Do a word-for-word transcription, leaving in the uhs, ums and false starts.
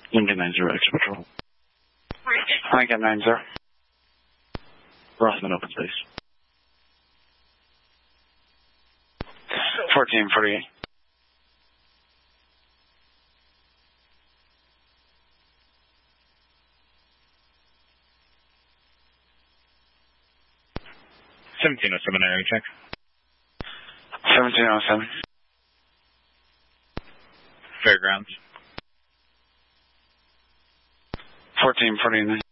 Lincoln nine zero, extra patrol. Lincoln nine zero. Rothman, open space. fourteen forty-eight. seventeen oh seven area check. seventeen oh seven. Fairgrounds. fourteen forty-nine.